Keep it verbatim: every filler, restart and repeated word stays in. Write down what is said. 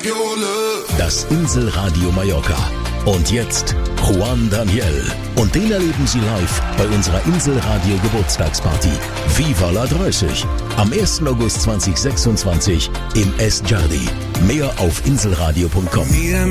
Das Inselradio Mallorca. Und jetzt Juan Daniel. Und den erleben Sie live bei unserer Inselradio Geburtstagsparty. Viva la dreißig. Am ersten August zweitausendsechsundzwanzig im Es Jardi. Mehr auf inselradio punkt com.